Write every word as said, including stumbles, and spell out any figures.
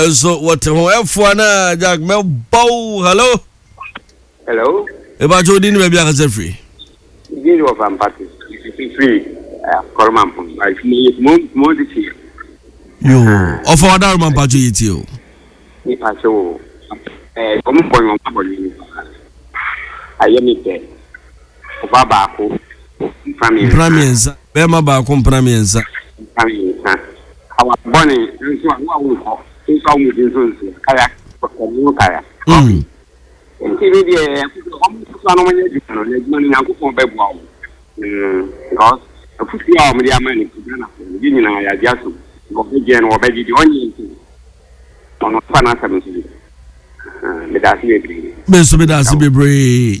So what F one Jack Mel Bow, hello? Hello? About your dinner, maybe I can free. You know, I'm party. Free. Corman, I need more this year. You, of our Darman Patriot, you. If I show, come for my body. I am it there. Baba, Pramienza, Bema Bacum Pramienza. Our bonnie, and so I two song with his kayak for new kayak. Hmm. And T V, almost money now for bed wow. Because a fifty hour media money to Guinea, I just go again or veggie the onion on a fan. Let us be brave. Mister Bedasi be brave.